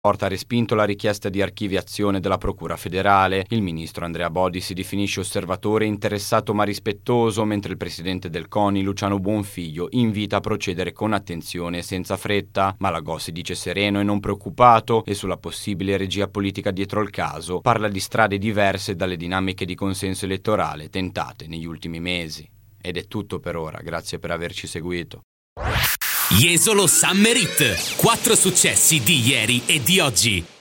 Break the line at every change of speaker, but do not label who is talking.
Porta ha respinto la richiesta di archiviazione della Procura federale. Il ministro Andrea Bodi si definisce osservatore interessato ma rispettoso, mentre il presidente del CONI, Luciano Buonfiglio, invita a procedere con attenzione e senza fretta. Malagò si dice sereno e non preoccupato e sulla possibile regia politica dietro il caso parla di strade diverse dalle dinamiche di consenso elettorale tentate negli ultimi mesi. Ed è tutto per ora, grazie per averci seguito.
Jesolo Summer Hit, 4 successi di ieri e di oggi.